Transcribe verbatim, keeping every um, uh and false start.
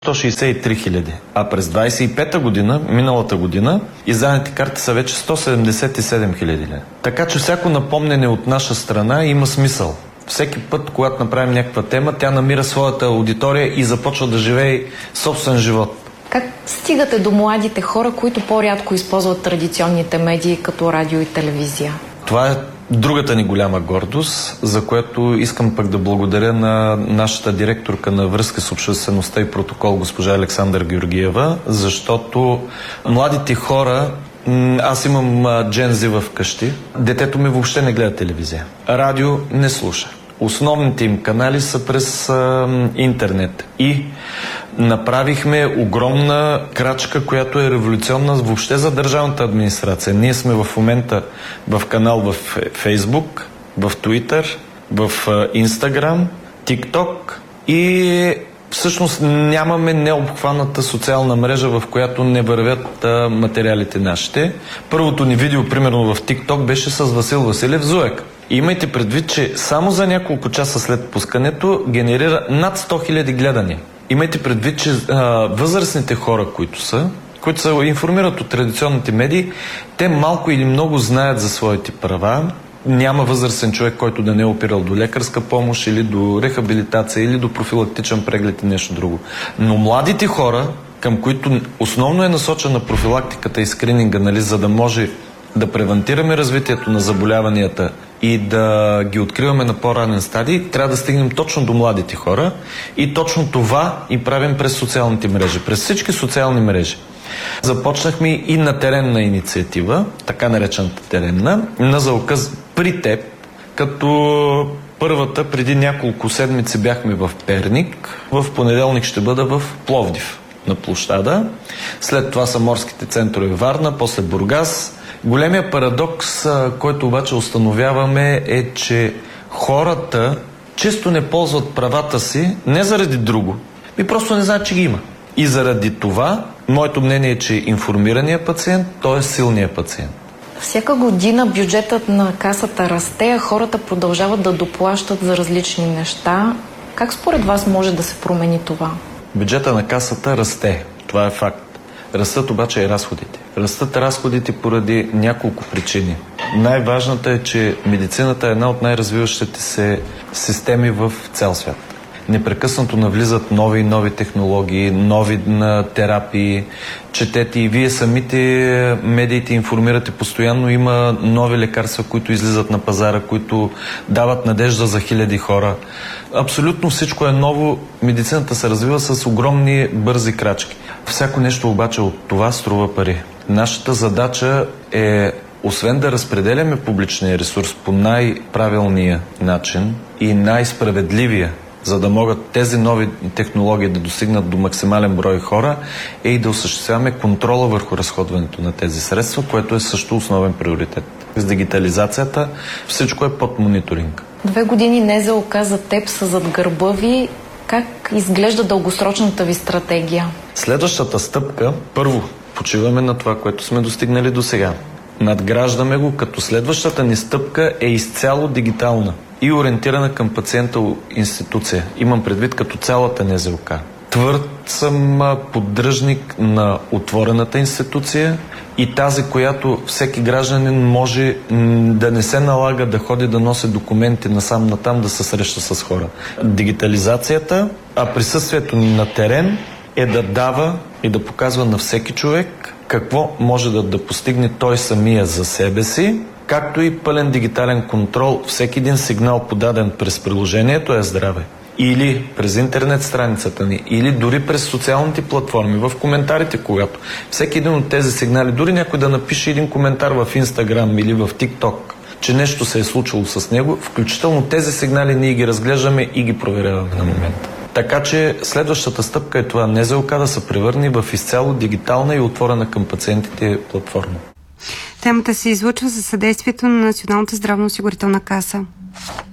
сто шейсет и три хиляди, а през двадесет и пета година, миналата година, издадените карти са вече сто седемдесет и седем хиляди. Така че всяко напомнене от наша страна има смисъл. Всеки път, когато направим някаква тема, тя намира своята аудитория и започва да живее собствен живот. Как стигате до младите хора, които по-рядко използват традиционните медии, като радио и телевизия? Това е другата ни голяма гордост, за което искам пък да благодаря на нашата директорка на връзка с обществеността и протокол, госпожа Александър Георгиева, защото младите хора, аз имам Gen Z в къщи, детето ми въобще не гледа телевизия, радио не слуша. Основните им канали са през а, интернет и направихме огромна крачка, която е революционна въобще за държавната администрация. Ние сме в момента в канал в Фейсбук, в Твитър, в Инстаграм, ТикТок и всъщност нямаме необхваната социална мрежа, в която не вървят а, материалите нашите. Първото ни видео, примерно в ТикТок, беше с Васил Василев Зуек. Имайте предвид, че само за няколко часа след пускането генерира над сто хиляди гледания. Имайте предвид, че а, възрастните хора, които са, които се информират от традиционните медии, те малко или много знаят за своите права. Няма възрастен човек, който да не е опирал до лекарска помощ или до рехабилитация или до профилактичен преглед и нещо друго. Но младите хора, към които основно е насочена профилактиката и скрининга, нали, за да може да превентираме развитието на заболяванията и да ги откриваме на по-ранен стадий, трябва да стигнем точно до младите хора и точно това и правим през социалните мрежи, през всички социални мрежи. Започнахме и на теренна инициатива, така наречената теренна, на зауказ при теб, като първата преди няколко седмици бяхме в Перник, в понеделник ще бъда в Пловдив на площада, след това са морските центрове Варна, после Бургас. Големия парадокс, който обаче установяваме, е, че хората често не ползват правата си не заради друго, и просто не знаят, че ги има. И заради това, моето мнение е, че информираният пациент, той е силният пациент. Всяка година бюджетът на касата расте, а хората продължават да доплащат за различни неща. Как според вас може да се промени това? Бюджета на касата расте. Това е факт. Растат обаче и разходите. Растат разходите поради няколко причини. Най-важната е, че медицината е една от най-развиващите се системи в цял свят. Непрекъснато навлизат нови и нови технологии, нови терапии, четете и вие самите медиите информирате постоянно, има нови лекарства, които излизат на пазара, които дават надежда за хиляди хора. Абсолютно всичко е ново, медицината се развива с огромни бързи крачки. Всяко нещо обаче от това струва пари. Нашата задача е, освен да разпределяме публичния ресурс по най-правилния начин и най-справедливия, за да могат тези нови технологии да достигнат до максимален брой хора, е и да осъществяваме контрола върху разходването на тези средства, което е също основен приоритет. С дигитализацията всичко е под мониторинг. Две години НЗОК за теб са зад гърба ви. Как изглежда дългосрочната ви стратегия? Следващата стъпка, първо, почиваме на това, което сме достигнали до сега. Надграждаме го, като следващата ни стъпка е изцяло дигитална и ориентирана към пациента институция. Имам предвид като цялата НЗОК. Твърд съм поддръжник на отворената институция и тази, която всеки гражданин може да не се налага да ходи да носи документи насам натам, да се среща с хора. Дигитализацията, а присъствието ни на терен е да дава и да показва на всеки човек какво може да, да постигне той самия за себе си, както и пълен дигитален контрол. Всеки един сигнал, подаден през приложението, е здраве. Или през интернет страницата ни, или дори през социалните платформи, в коментарите, когато всеки един от тези сигнали, дори някой да напише един коментар в Инстаграм или в ТикТок, че нещо се е случило с него, включително тези сигнали ние ги разглеждаме и ги проверяваме на момента. Така че следващата стъпка е това НЗОК да се превърне в изцяло дигитална и отворена към пациентите платформа. Темата се излъчва за съдействието на Националната здравноосигурителна каса.